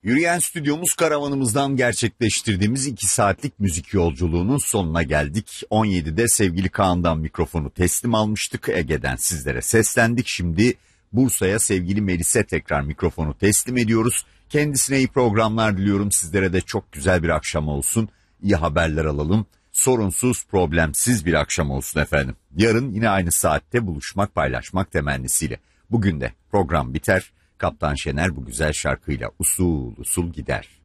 Yürüyen stüdyomuz karavanımızdan gerçekleştirdiğimiz 2 saatlik müzik yolculuğunun sonuna geldik. 17'de sevgili Kaan'dan mikrofonu teslim almıştık. Ege'den sizlere seslendik. Şimdi Bursa'ya sevgili Melis'e tekrar mikrofonu teslim ediyoruz. Kendisine iyi programlar diliyorum. Sizlere de çok güzel bir akşam olsun. İyi haberler alalım. Sorunsuz, problemsiz bir akşam olsun efendim. Yarın yine aynı saatte buluşmak, paylaşmak temennisiyle. Bugün de program biter. Kaptan Şener bu güzel şarkıyla usul usul gider.